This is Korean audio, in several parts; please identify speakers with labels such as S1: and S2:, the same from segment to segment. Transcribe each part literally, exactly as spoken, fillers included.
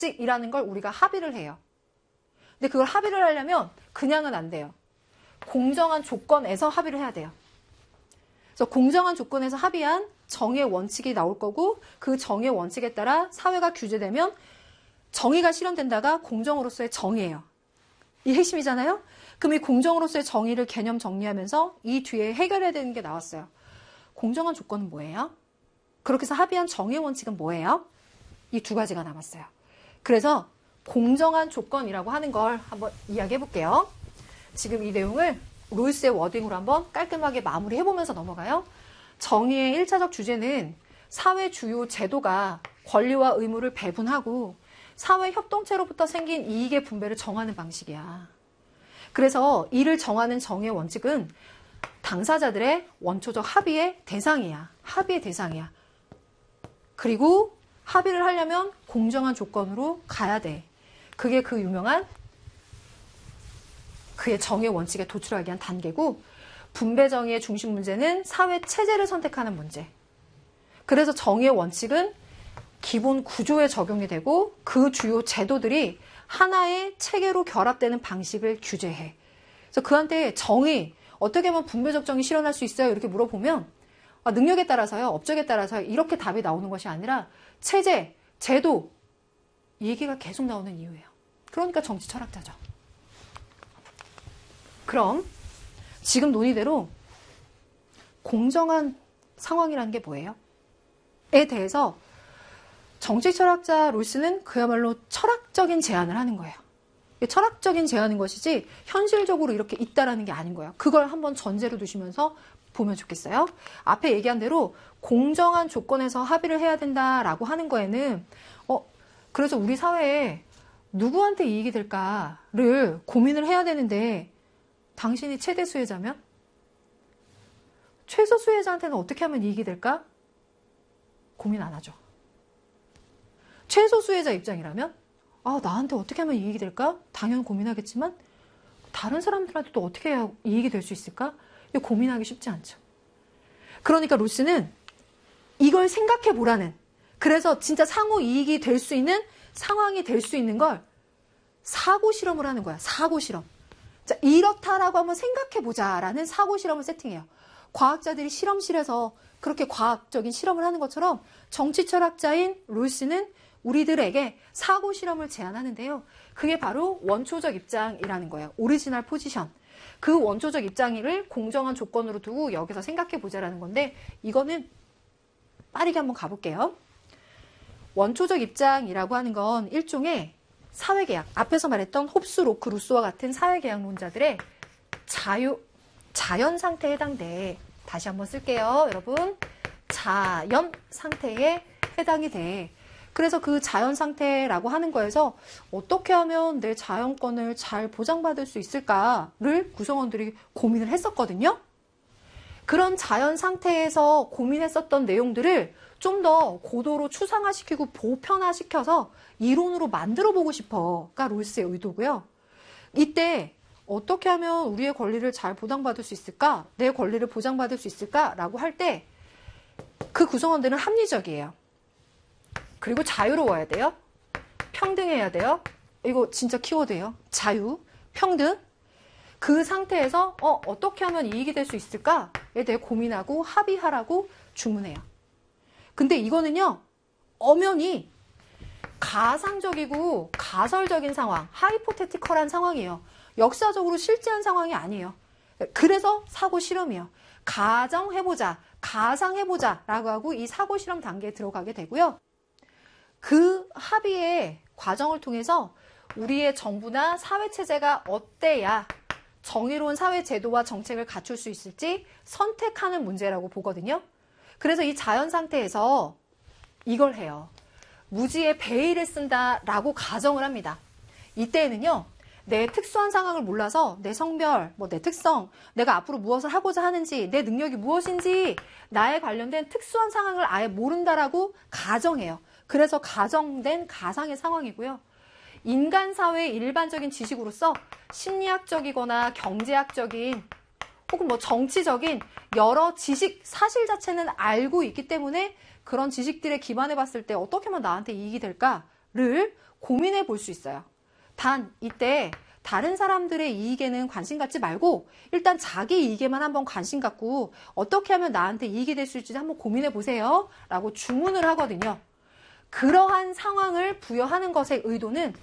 S1: 이라는 걸 우리가 합의를 해요. 근데 그걸 합의를 하려면 그냥은 안 돼요. 공정한 조건에서 합의를 해야 돼요. 그래서 공정한 조건에서 합의한 정의의 원칙이 나올 거고 그 정의의 원칙에 따라 사회가 규제되면 정의가 실현된다가 공정으로서의 정의예요. 이 핵심이잖아요. 그럼 이 공정으로서의 정의를 개념 정리하면서 이 뒤에 해결해야 되는 게 나왔어요. 공정한 조건은 뭐예요? 그렇게 해서 합의한 정의의 원칙은 뭐예요? 이 두 가지가 남았어요. 그래서 공정한 조건이라고 하는 걸 한번 이야기해 볼게요. 지금 이 내용을 롤스의 워딩으로 한번 깔끔하게 마무리해보면서 넘어가요. 정의의 일차적 주제는 사회 주요 제도가 권리와 의무를 배분하고 사회 협동체로부터 생긴 이익의 분배를 정하는 방식이야. 그래서 이를 정하는 정의의 원칙은 당사자들의 원초적 합의의 대상이야. 합의의 대상이야. 그리고 합의를 하려면 공정한 조건으로 가야 돼. 그게 그 유명한 그의 정의의 원칙에 도출하기 위한 단계고 분배 정의의 중심 문제는 사회 체제를 선택하는 문제. 그래서 정의의 원칙은 기본 구조에 적용이 되고 그 주요 제도들이 하나의 체계로 결합되는 방식을 규제해. 그래서 그한테 정의, 어떻게 하면 분배적 정의 실현할 수 있어요? 이렇게 물어보면 아, 능력에 따라서요, 업적에 따라서요 이렇게 답이 나오는 것이 아니라 체제, 제도 이 얘기가 계속 나오는 이유예요. 그러니까 정치 철학자죠. 그럼 지금 논의대로 공정한 상황이라는 게 뭐예요? 에 대해서 정치 철학자 롤스는 그야말로 철학적인 제안을 하는 거예요. 철학적인 제안인 것이지 현실적으로 이렇게 있다라는 게 아닌 거예요. 그걸 한번 전제로 두시면서 보면 좋겠어요. 앞에 얘기한 대로 공정한 조건에서 합의를 해야 된다라고 하는 거에는 어 그래서 우리 사회에 누구한테 이익이 될까를 고민을 해야 되는데 당신이 최대 수혜자면? 최소 수혜자한테는 어떻게 하면 이익이 될까? 고민 안 하죠. 최소 수혜자 입장이라면 아 나한테 어떻게 하면 이익이 될까? 당연히 고민하겠지만 다른 사람들한테 또 어떻게 해야 이익이 될 수 있을까? 이거 고민하기 쉽지 않죠. 그러니까 롤스는 이걸 생각해 보라는, 그래서 진짜 상호 이익이 될 수 있는 상황이 될 수 있는 걸 사고 실험을 하는 거야. 사고 실험. 자, 이렇다라고 한번 생각해 보자라는 사고 실험을 세팅해요. 과학자들이 실험실에서 그렇게 과학적인 실험을 하는 것처럼 정치 철학자인 롤스는 우리들에게 사고 실험을 제안하는데요. 그게 바로 원초적 입장이라는 거예요. 오리지널 포지션. 그 원초적 입장을 공정한 조건으로 두고 여기서 생각해 보자라는 건데 이거는 빠르게 한번 가볼게요. 원초적 입장이라고 하는 건 일종의 사회계약, 앞에서 말했던 홉스, 로크, 루소와 같은 사회계약론자들의 자유, 자연 상태에 해당돼. 다시 한번 쓸게요, 여러분. 자연 상태에 해당이 돼. 그래서 그 자연 상태라고 하는 거에서 어떻게 하면 내 자연권을 잘 보장받을 수 있을까를 구성원들이 고민을 했었거든요. 그런 자연 상태에서 고민했었던 내용들을 좀 더 고도로 추상화시키고 보편화시켜서 이론으로 만들어 보고 싶어가 롤스의 의도고요. 이때 어떻게 하면 우리의 권리를 잘 보장받을 수 있을까? 내 권리를 보장받을 수 있을까라고 할 때 그 구성원들은 합리적이에요. 그리고 자유로워야 돼요. 평등해야 돼요. 이거 진짜 키워드예요. 자유, 평등. 그 상태에서 어, 어떻게 하면 이익이 될 수 있을까에 대해 고민하고 합의하라고 주문해요. 근데 이거는요, 엄연히 가상적이고 가설적인 상황, 하이포테티컬한 상황이에요. 역사적으로 실제한 상황이 아니에요. 그래서 사고 실험이에요. 가정해보자, 가상해보자 라고 하고 이 사고 실험 단계에 들어가게 되고요. 그 합의의 과정을 통해서 우리의 정부나 사회체제가 어때야 정의로운 사회제도와 정책을 갖출 수 있을지 선택하는 문제라고 보거든요. 그래서 이 자연 상태에서 이걸 해요. 무지의 베일을 쓴다라고 가정을 합니다. 이때에는요, 내 특수한 상황을 몰라서 내 성별, 뭐 내 특성, 내가 앞으로 무엇을 하고자 하는지, 내 능력이 무엇인지 나에 관련된 특수한 상황을 아예 모른다라고 가정해요. 그래서 가정된 가상의 상황이고요. 인간 사회의 일반적인 지식으로서 심리학적이거나 경제학적인 혹은 뭐 정치적인 여러 지식, 사실 자체는 알고 있기 때문에 그런 지식들에 기반해 봤을 때 어떻게 하면 나한테 이익이 될까를 고민해 볼 수 있어요. 단 이때 다른 사람들의 이익에는 관심 갖지 말고 일단 자기 이익에만 한번 관심 갖고 어떻게 하면 나한테 이익이 될 수 있을지 한번 고민해 보세요 라고 주문을 하거든요. 그러한 상황을 부여하는 것의 의도는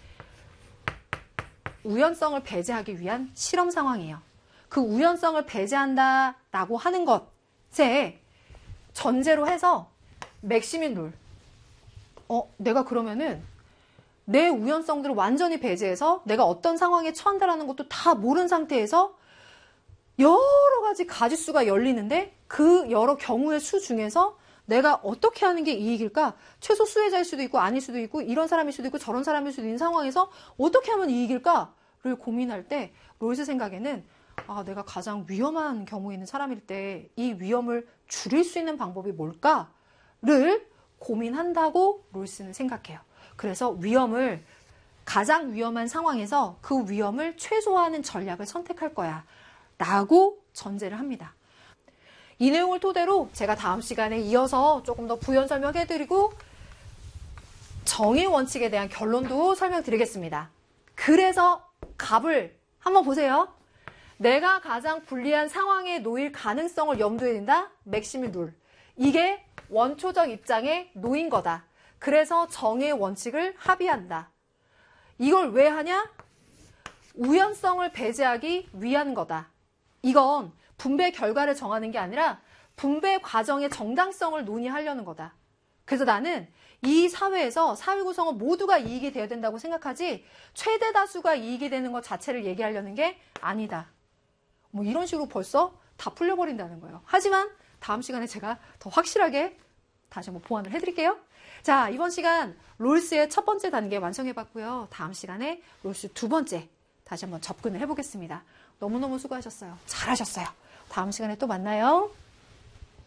S1: 우연성을 배제하기 위한 실험 상황이에요. 그 우연성을 배제한다라고 하는 것에 전제로 해서 맥시민 룰. 어, 내가 그러면은 내 우연성들을 완전히 배제해서 내가 어떤 상황에 처한다라는 것도 다 모른 상태에서 여러 가지 가짓수가 열리는데 그 여러 경우의 수 중에서 내가 어떻게 하는 게 이익일까? 최소 수혜자일 수도 있고 아닐 수도 있고 이런 사람일 수도 있고 저런 사람일 수도 있는 상황에서 어떻게 하면 이익일까를 고민할 때 롤스 생각에는 아, 내가 가장 위험한 경우에 있는 사람일 때 이 위험을 줄일 수 있는 방법이 뭘까를 고민한다고 롤스는 생각해요. 그래서 위험을 가장 위험한 상황에서 그 위험을 최소화하는 전략을 선택할 거야 라고 전제를 합니다. 이 내용을 토대로 제가 다음 시간에 이어서 조금 더 부연 설명해드리고 정의 원칙에 대한 결론도 설명드리겠습니다. 그래서 갑을 한번 보세요. 내가 가장 불리한 상황에 놓일 가능성을 염두에 둔다. 맥시민 룰. 이게 원초적 입장에 놓인 거다. 그래서 정의 원칙을 합의한다. 이걸 왜 하냐? 우연성을 배제하기 위한 거다. 이건 분배 결과를 정하는 게 아니라 분배 과정의 정당성을 논의하려는 거다. 그래서 나는 이 사회에서 사회 구성은 모두가 이익이 되어야 된다고 생각하지 최대 다수가 이익이 되는 것 자체를 얘기하려는 게 아니다. 뭐 이런 식으로 벌써 다 풀려버린다는 거예요. 하지만 다음 시간에 제가 더 확실하게 다시 한번 보완을 해드릴게요. 자, 이번 시간 롤스의 첫 번째 단계 완성해봤고요. 다음 시간에 롤스 두 번째 다시 한번 접근을 해보겠습니다. 너무너무 수고하셨어요. 잘하셨어요. 다음 시간에 또 만나요.